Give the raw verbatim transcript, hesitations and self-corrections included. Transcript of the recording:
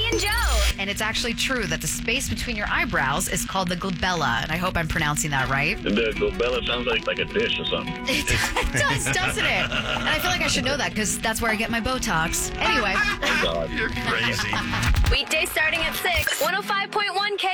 Bobby and Joe. And it's actually true that the space between your eyebrows is called the glabella. And I hope I'm pronouncing that right. And the glabella sounds like, like a dish or something. It does, doesn't it? And I feel like I should know that because that's where I get my Botox. Anyway. Oh, God. You're crazy. Weekdays starting at six. one oh five point one K